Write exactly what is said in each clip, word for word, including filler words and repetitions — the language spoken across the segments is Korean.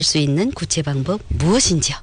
수 있는 구체 방법 무엇인지요?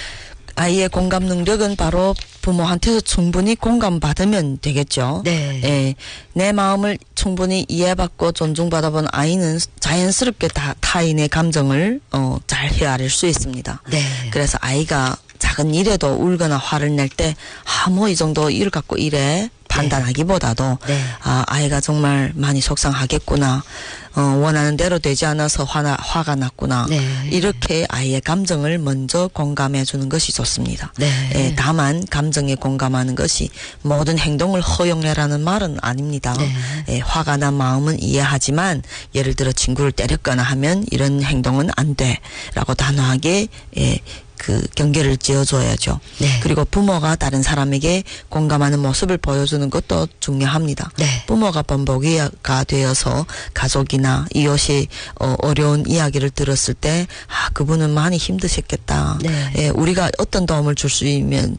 아이의 공감 능력은 바로 부모한테서 충분히 공감받으면 되겠죠. 네. 예, 내 마음을 충분히 이해받고 존중받아본 아이는 자연스럽게 다 타인의 감정을 어, 잘 헤아릴 수 있습니다. 네. 그래서 아이가 작은 일에도 울거나 화를 낼 때 아, 뭐 이 정도 일 갖고 이래 판단하기보다도 네. 아, 아이가 정말 많이 속상하겠구나. 어, 원하는 대로 되지 않아서 화나, 화가 났구나. 네. 이렇게 아이의 감정을 먼저 공감해 주는 것이 좋습니다. 네. 예, 다만 감정에 공감하는 것이 모든 행동을 허용해라는 말은 아닙니다. 네. 예, 화가 난 마음은 이해하지만 예를 들어 친구를 때렸거나 하면 이런 행동은 안 돼 라고 단호하게 예, 그 경계를 지어줘야죠. 네. 그리고 부모가 다른 사람에게 공감하는 모습을 보여주는 것도 중요합니다. 네. 부모가 번복이가 되어서 가족이나 이웃이 어, 어려운 이야기를 들었을 때 아, 그분은 많이 힘드셨겠다. 네. 예, 우리가 어떤 도움을 줄 수 있으면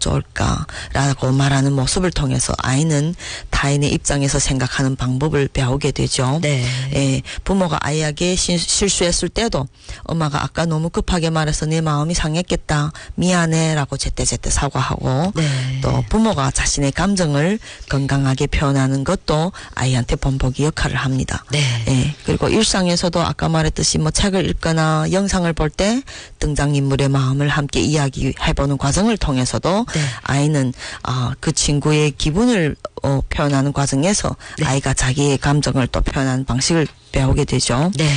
좋을까라고 말하는 모습을 통해서 아이는 타인의 입장에서 생각하는 방법을 배우게 되죠. 네. 예, 부모가 아이에게 시, 실수했을 때도 엄마가 아까 너무 급하게 말해서 내 마음이 상했겠다. 미안해 라고 제때제때 사과하고 네. 또 부모가 자신의 감정을 건강하게 표현하는 것도 아이한테 본보기 역할을 합니다. 네. 예, 그리고 일상에서도 아까 말했듯이 뭐 책을 읽거나 영상을 볼 때 등장인물의 마음을 함께 이야기해보는 과정을 통해서도 네. 아이는 아, 그 친구의 기분을 어, 표현하는 과정에서 네. 아이가 자기의 감정을 또 표현하는 방식을 배우게 되죠. 네.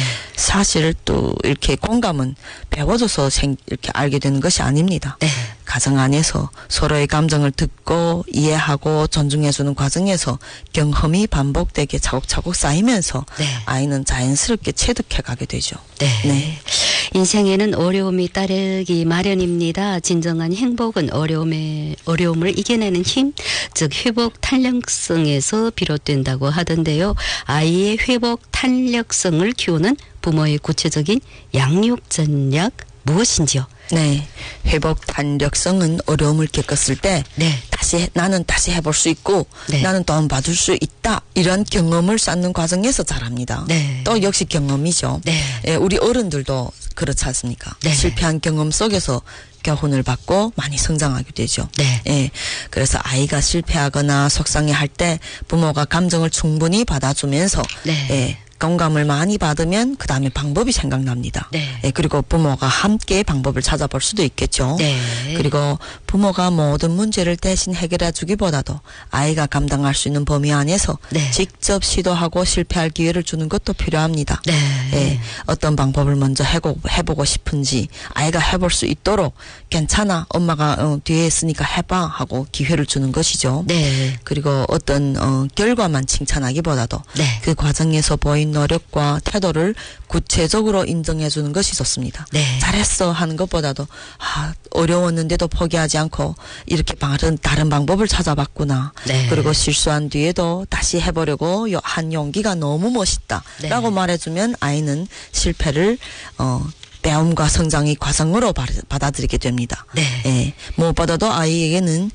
사실 또 이렇게 공감은 배워줘서 생, 이렇게 알게 되는 것이 아닙니다. 네. 가정 안에서 서로의 감정을 듣고 이해하고 존중해주는 과정에서 경험이 반복되게 차곡차곡 쌓이면서 네. 아이는 자연스럽게 체득해 가게 되죠. 네. 네. 인생에는 어려움이 따르기 마련입니다. 진정한 행복은 어려움에, 어려움을 이겨내는 힘, 즉 회복 탄력성에서 비롯된다고 하던데요. 아이의 회복 탄력성을 키우는 부모의 구체적인 양육 전략 무엇인지요? 네. 회복 탄력성은 어려움을 겪었을 때 네. 다시 나는 다시 해볼 수 있고 네. 나는 도움받을 수 있다. 이런 경험을 쌓는 과정에서 자랍니다. 네. 또 역시 경험이죠. 네. 예, 우리 어른들도 그렇지 않습니까? 네. 실패한 경험 속에서 교훈을 받고 많이 성장하게 되죠. 네. 예. 그래서 아이가 실패하거나 속상해할 때 부모가 감정을 충분히 받아주면서 네. 예. 공감을 많이 받으면 그 다음에 방법이 생각납니다. 네. 예, 그리고 부모가 함께 방법을 찾아볼 수도 있겠죠. 네. 그리고 부모가 모든 문제를 대신 해결해 주기보다도 아이가 감당할 수 있는 범위 안에서 네. 직접 시도하고 실패할 기회를 주는 것도 필요합니다. 네. 예, 어떤 방법을 먼저 해고, 해보고 싶은지 아이가 해볼 수 있도록 괜찮아 엄마가 어, 뒤에 있으니까 해봐 하고 기회를 주는 것이죠. 네. 그리고 어떤 어, 결과만 칭찬하기보다도 네. 그 과정에서 보인 노력과 태도를 구체적으로 인정해 주는 것이 좋습니다. 네. 잘했어 하는 것보다도 아, 어려웠는데도 포기하지 않고 이렇게 다른, 다른 방법을 찾아봤구나. 네. 그리고 실수한 뒤에도 다시 해보려고 한 용기가 너무 멋있다. 네. 라고 말해주면 아이는 실패를 어, 배움과 성장의 과정으로 받아들이게 됩니다. 네. 예, 무엇보다도 아이에게는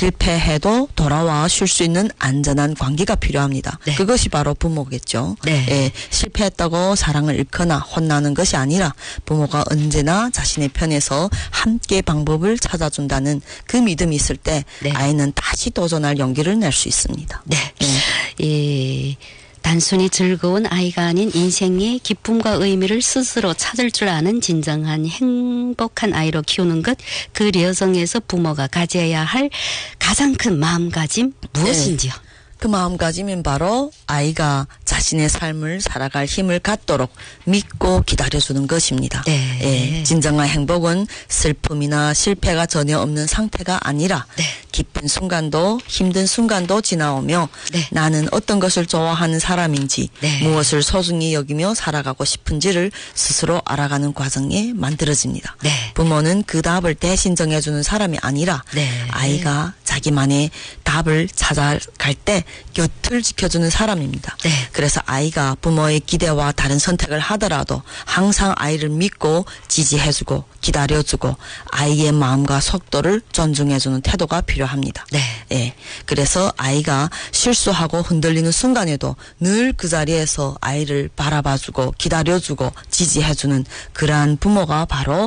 실패해도 돌아와 쉴 수 있는 안전한 관계가 필요합니다. 네. 그것이 바로 부모겠죠. 네. 예, 실패했다고 사랑을 잃거나 혼나는 것이 아니라 부모가 언제나 자신의 편에서 함께 방법을 찾아준다는 그 믿음이 있을 때 네. 아이는 다시 도전할 용기를 낼 수 있습니다. 네. 예. 예. 단순히 즐거운 아이가 아닌 인생의 기쁨과 의미를 스스로 찾을 줄 아는 진정한 행복한 아이로 키우는 것, 그 여정에서 부모가 가져야 할 가장 큰 마음가짐 무엇인지요? 네. 그 마음가짐은 바로 아이가 자신의 삶을 살아갈 힘을 갖도록 믿고 기다려주는 것입니다. 네. 예, 진정한 행복은 슬픔이나 실패가 전혀 없는 상태가 아니라 네. 기쁜 순간도 힘든 순간도 지나오며 네. 나는 어떤 것을 좋아하는 사람인지 네. 무엇을 소중히 여기며 살아가고 싶은지를 스스로 알아가는 과정에 만들어집니다. 네. 부모는 그 답을 대신 정해주는 사람이 아니라 네. 아이가 자기만의 답을 찾아갈 때 곁을 지켜주는 사람입니다. 네. 그래서 그래서 아이가 부모의 기대와 다른 선택을 하더라도 항상 아이를 믿고 지지해주고 기다려주고 아이의 마음과 속도를 존중해주는 태도가 필요합니다. 네. 예. 그래서 아이가 실수하고 흔들리는 순간에도 늘 그 자리에서 아이를 바라봐주고 기다려주고 지지해주는 그러한 부모가 바로